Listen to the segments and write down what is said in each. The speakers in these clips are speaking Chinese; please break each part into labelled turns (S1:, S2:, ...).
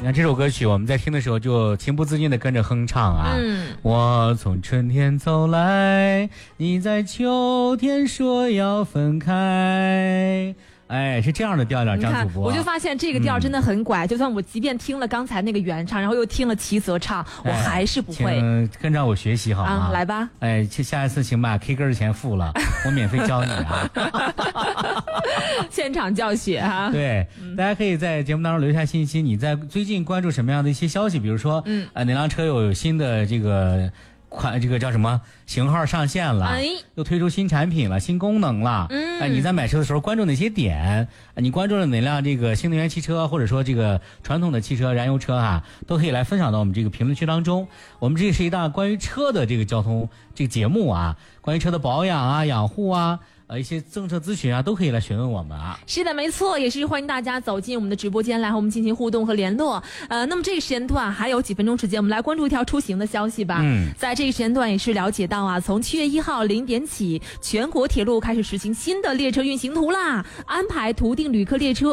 S1: 看这首歌曲，我们在听的时候就情不自禁的跟着哼唱啊。我从春天走来，你在秋天说要分开。哎，是这样的调调，张主播。
S2: 我就发现这个调真的很拐，就算我即便听了刚才那个原唱，然后又听了齐泽唱，我还是不会。
S1: 请跟着我学习好吗？
S2: 来吧。
S1: 哎，下一次请把 K 歌的钱付了，我免费教你啊。
S2: 现场教学啊。
S1: 对，大家可以在节目当中留下信息，你在最近关注什么样的一些消息？比如说，哪辆车有新的这个这个叫什么型号上线了，又推出新产品了，新功能了。你在买车的时候关注哪些点？你关注了哪辆这个新能源汽车，或者说这个传统的汽车、燃油车啊，都可以来分享到我们这个评论区当中。我们这是一档关于车的这个交通这个节目啊，关于车的保养啊、养护啊。一些政策咨询啊，都可以来询问我们啊。
S2: 是的，没错，也是欢迎大家走进我们的直播间来和我们进行互动和联络。那么这个时间段还有几分钟时间，我们来关注一条出行的消息吧。在这个时间段也是了解到啊，从7月1号0点起，全国铁路开始实行新的列车运行图啦，安排图定旅客列车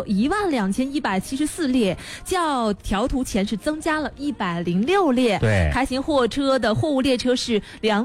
S2: 12174列，较调图前是增加了106列。
S1: 对，
S2: 开行货车的货物列车是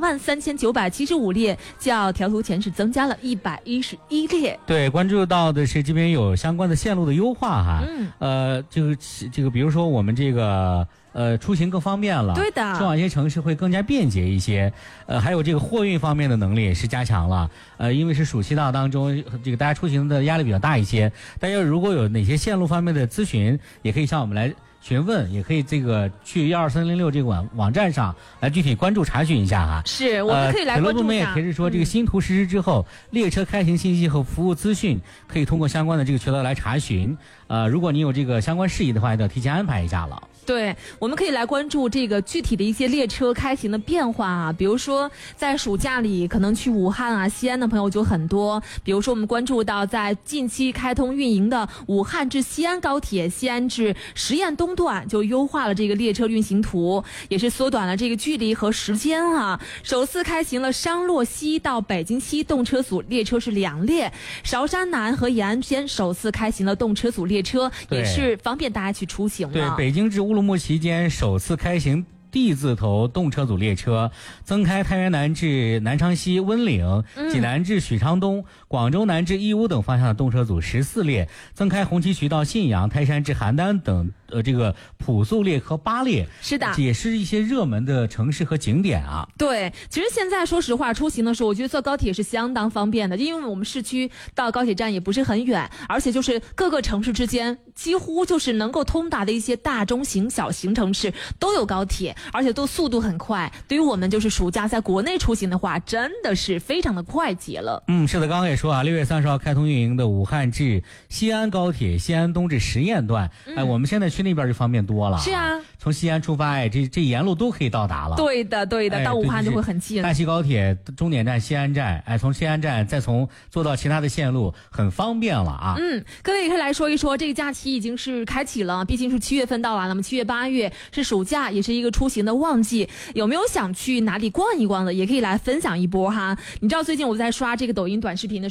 S2: 23975列，较调图前是增加了111列。
S1: 对，关注到的是这边有相关的线路的优化哈。这个比如说我们这个出行更方便了，
S2: 对的，
S1: 去往一些城市会更加便捷一些。还有这个货运方面的能力也是加强了。因为是暑期档当中，这个大家出行的压力比较大一些。大家如果有哪些线路方面的咨询，也可以向我们来询问，也可以这个去12306这个网站上来具体关注查询一下哈。
S2: 是，我们可以来关注一下。铁
S1: 路部门也可以说，这个新图实施之后，列车开行信息和服务资讯可以通过相关的这个渠道来查询。如果你有这个相关事宜的话，就要提前安排一下了。
S2: 对，我们可以来关注这个具体的一些列车开行的变化啊，比如说在暑假里可能去武汉啊、西安的朋友就很多，比如说我们关注到在近期开通运营的武汉至西安高铁西安至十堰东段就优化了这个列车运行图，也是缩短了这个距离和时间啊。首次开行了商洛西到北京西动车组列车是2列，韶山南和延安间首次开行了动车组列车，也是方便大家去出行了。
S1: 对，北京至乌鲁木齐间首次开行D 字头动车组列车，增开太原南至南昌西、温岭、济南至许昌东、广州南至义乌等方向的动车组14列，增开红旗渠到信阳、泰山至邯郸等这个普速列车8列。
S2: 是的，
S1: 也是一些热门的城市和景点啊。
S2: 对，其实现在说实话，出行的时候，我觉得坐高铁是相当方便的，因为我们市区到高铁站也不是很远，而且就是各个城市之间几乎就是能够通达的一些大中型、小型城市都有高铁，而且都速度很快。对于我们就是暑假在国内出行的话，真的是非常的快捷了。
S1: 是的，刚刚也说啊，6月30号开通运营的武汉至西安高铁西安东至十堰段，我们现在去那边就方便多了。
S2: 是啊，
S1: 从西安出发，这沿路都可以到达了。
S2: 对的，到武汉就会很近。
S1: 大西高铁终点站西安站，从西安站再坐到其他的线路，很方便了啊。
S2: 各位也可以来说一说，这个假期已经是开启了，毕竟是7月份到来了嘛，7月8月是暑假，也是一个出行的旺季。有没有想去哪里逛一逛的，也可以来分享一波哈。你知道最近我在刷这个抖音短视频的